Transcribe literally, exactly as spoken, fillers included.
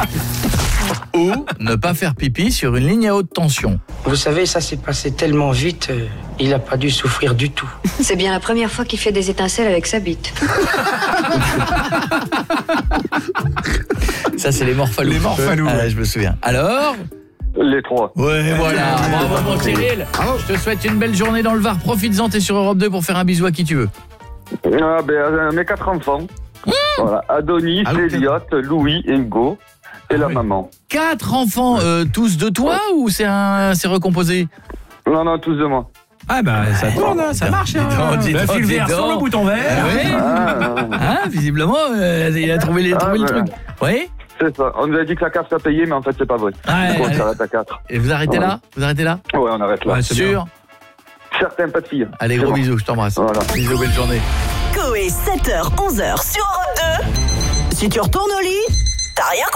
Ou ne pas faire pipi sur une ligne à haute tension. Vous savez, ça s'est passé tellement vite, euh, il n'a pas dû souffrir du tout. C'est bien la première fois qu'il fait des étincelles avec sa bite. Ça, c'est les morphalous. Les morphalous. Ah, je me souviens. Alors ? Les trois. Ouais, voilà. Bravo, mon Cyril. Je te souhaite une belle journée dans le Var. Profites-en, t'es sur Europe deux pour faire un bisou à qui tu veux. Ah, ben, euh, mes quatre enfants. Mmh. Voilà. Adonis, Ah, okay. Elliot, Louis et Hugo. Et ah, la oui. maman. Quatre enfants, euh, tous de toi ou c'est un, c'est recomposé? Non, non, tous de moi. Ah bah ça tourne, hein, ça marche. Hein. donc, dis Le donc, fil dis vert sur donc. le bouton vert. Ah, oui. Ah, Hein, visiblement, euh, il a trouvé, les, Ah, trouvé le ben. truc. Oui. c'est ça. On nous a dit que la carte a payé, mais en fait, c'est pas vrai. Ouais, Du coup, on allez. s'arrête à quatre. Et vous arrêtez là? Vous arrêtez là? Ouais, on arrête là. Ouais, c'est bien. Sûr? Certains, pas de filles. Allez, C'est gros bon. bisous, je t'embrasse. Voilà. Bisous, belle journée. Coé, sept heures, onze heures sur Europe deux. Si tu retournes au lit, t'as rien compris.